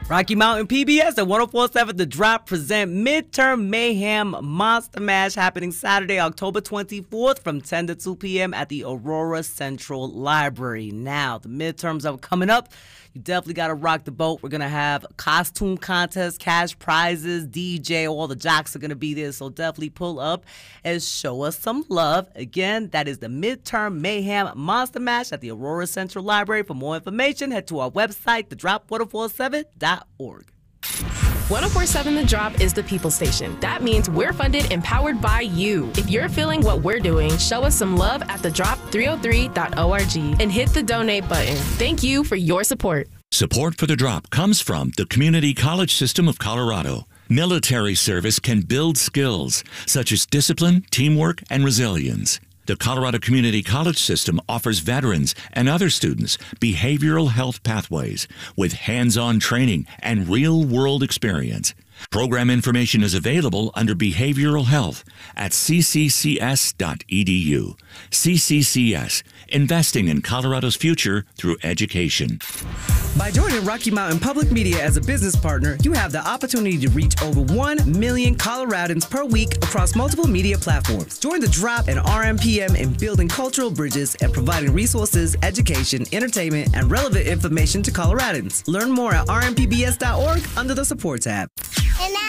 Rocky Mountain PBS at 104.7 The Drop present Midterm Mayhem Monster Mash happening Saturday, October 24th from 10 to 2 p.m. at the Aurora Central Library. Now, the midterms are coming up. You definitely got to rock the boat. We're going to have a costume contest, cash prizes, DJ. All the jocks are going to be there, so definitely pull up and show us some love. Again, that is the Midterm Mayhem Monster Mash at the Aurora Central Library. For more information, head to our website, thedrop1047.org. 1047 The Drop is the people station. That means we're funded and powered by you. If you're feeling what we're doing, show us some love at thedrop303.org and hit the donate button. Thank you for your support. Support for The Drop comes from the Community College System of Colorado. Military service can build skills such as discipline, teamwork, and resilience. The Colorado Community College System offers veterans and other students behavioral health pathways with hands-on training and real-world experience. Program information is available under Behavioral Health at cccs.edu. CCCS, investing in Colorado's future through education. By joining Rocky Mountain Public Media as a business partner, you have the opportunity to reach over 1 million Coloradans per week across multiple media platforms. Join The Drop and RMPM in building cultural bridges and providing resources, education, entertainment, and relevant information to Coloradans. Learn more at rmpbs.org under the support tab. And now